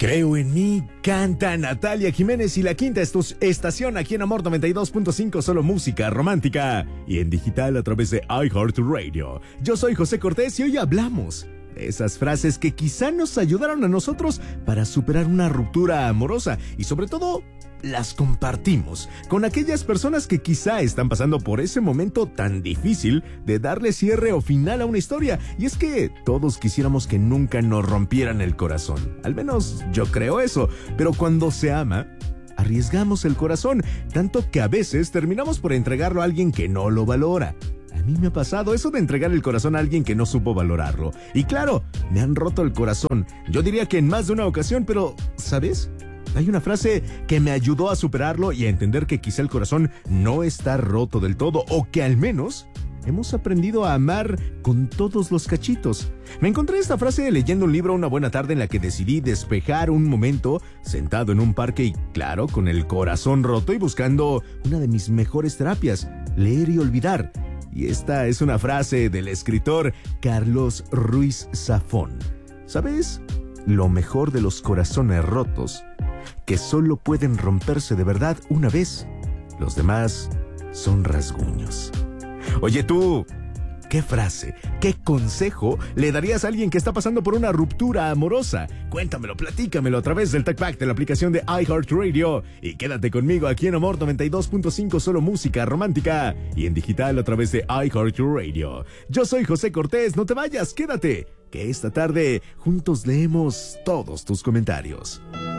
Creo en mí, canta Natalia Jiménez y la quinta estación aquí en Amor 92.5, solo música romántica y en digital a través de iHeartRadio. Yo soy José Cortés y hoy hablamos de esas frases que quizá nos ayudaron a nosotros para superar una ruptura amorosa y sobre todo las compartimos con aquellas personas que quizá están pasando por ese momento tan difícil de darle cierre o final a una historia. Y es que todos quisiéramos que nunca nos rompieran el corazón. Al menos yo creo eso. Pero cuando se ama, arriesgamos el corazón, tanto que a veces terminamos por entregarlo a alguien que no lo valora. A mí me ha pasado eso de entregar el corazón a alguien que no supo valorarlo. Y claro, me han roto el corazón. Yo diría que en más de una ocasión, pero ¿sabes? Hay una frase que me ayudó a superarlo y a entender que quizá el corazón no está roto del todo, o que al menos hemos aprendido a amar con todos los cachitos. Me encontré esta frase leyendo un libro una buena tarde en la que decidí despejar un momento sentado en un parque y, claro, con el corazón roto y buscando una de mis mejores terapias, leer y olvidar. Y esta es una frase del escritor Carlos Ruiz Zafón. ¿Sabes? Lo mejor de los corazones rotos, que solo pueden romperse de verdad una vez. Los demás son rasguños. Oye tú, ¿qué frase, qué consejo le darías a alguien que está pasando por una ruptura amorosa? Cuéntamelo, platícamelo a través del TalkBack de la aplicación de iHeartRadio. Y quédate conmigo aquí en Amor 92.5, solo música romántica. Y en digital a través de iHeartRadio. Yo soy José Cortés, no te vayas, quédate, que esta tarde juntos leemos todos tus comentarios.